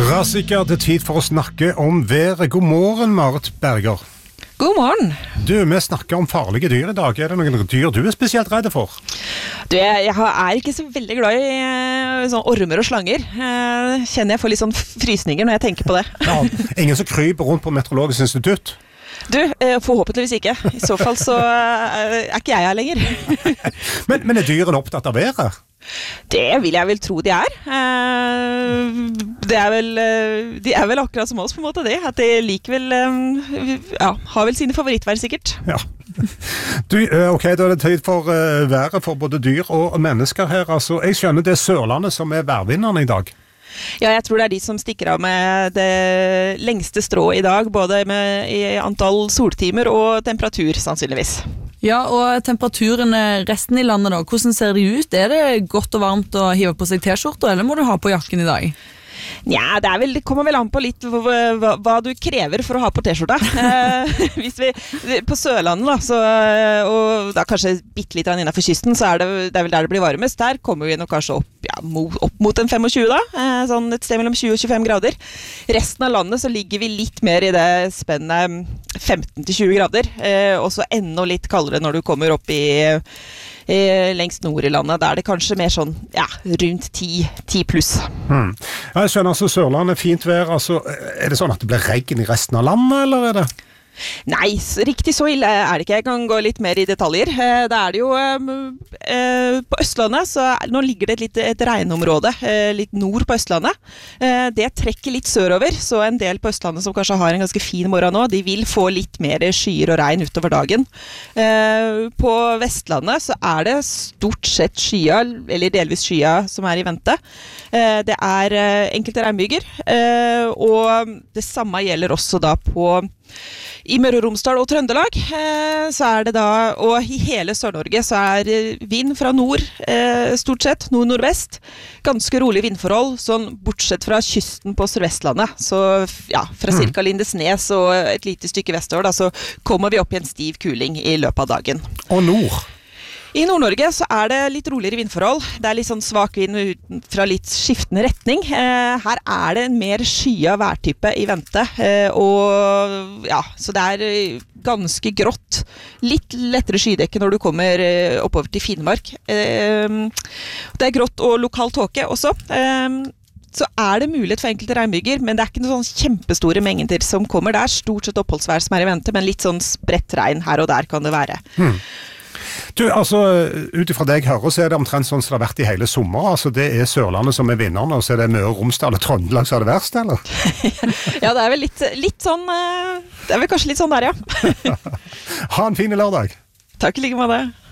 Sikkert det tid for å snakke om været. God morgen, Marit Berger. God morgen. Du, vi snakker om farlige dyr i dag. Er det noen dyr du er spesielt redd for? Du, jeg er ikke så veldig glad i sånn ormer og slanger. Kjenner jeg får litt sånn frysninger når jeg tenker på det. Ja, ingen som kryper rundt på Meteorologisk institutt? Du, forhåpentligvis ikke. I så fall så er ikke jeg her lenger. men er dyrene opptatt av været? Det vil jeg vel tro de er. De er vel akkurat som oss på en måte det. At de likevel har vel sine favorittvær sikkert. Ja. Du, ok, da er det tid for været for både dyr og mennesker her. Altså, jeg skjønner det er Sørlandet som er værvinnerne i dag. Ja, jeg tror det er de som stikker av med det lengste strået i dag, både i antall soltimer og temperatur, sannsynligvis. Ja, og temperaturen resten i landet da, hvordan ser de ut? Er det godt og varmt å hive på seg t-skjorter, eller må du ha på jakken i dag? Ja, det kommer vel an på litt hva du krever for å ha på t-skjorta. Hvis vi på Sørlandet da, og da kanskje bitte litt innenfor kysten, så er det er vel der det blir varmest. Der kommer vi nok kanskje opp mot en 25 da, sånn et sted mellom 20 og 25 grader. Resten av landet så ligger vi litt mer i det spennet 15 til 20 grader, og så enda litt kaldere når du kommer opp lengst nord i landet, der det kanskje mer sånn, rundt 10 pluss. Ja, jeg skjønner altså Sørlandet er fint vær, altså, er det sånn at det blir regn i resten av landet, eller er det? Nei, riktig så ille er det ikke. Jeg kan gå litt mer i detaljer. Det er det jo på Østlandet, så nå ligger det et regnområde litt nord på Østlandet. Det trekker litt sørover, så en del på Østlandet som kanskje har en ganske fin morgen nå, de vil få litt mer skyer og regn utover dagen. På Vestlandet så er det stort sett skya, eller delvis skya som er i vente. Det er enkelte regnbyger, og det samme gjelder også da i Møre og Romsdal og Trøndelag, så er det da, og i hele Sør-Norge så er vind fra nord, stort sett, nord-nordvest, ganske rolig vindforhold, sånn bortsett fra kysten på Sør-Vestlandet, så fra cirka Lindesnes og et lite stykke vestover da, så kommer vi opp i en stiv kuling i løpet av dagen. Og nord? I Nord-Norge så er det litt roligere vindforhold. Det er litt sånn svak vind fra litt skiftende retning. Her er det en mer skya værtype i vente, så det er ganske grått. Litt lettere skydekke når du kommer oppover til Finnmark. Det er grått og lokal tåke også. Så er det mulighet for enkelte regnbyger, men det er ikke noen sånn kjempestore mengder som kommer. Det er stort sett oppholdsvær som er i vente, men litt sånn spredt regn her og der kan det være. Du, altså, utifra det jeg hører, så er det omtrent sånn som det har vært i hele sommer. Altså, det er Sørlandet som er vinnerne, og så er det Møre og Romsdal og Trøndelag som er det verste, eller? Ja, det er vel litt sånn, det er vel kanskje litt sånn der, ja. Ha en fin lørdag. Takk i like med det.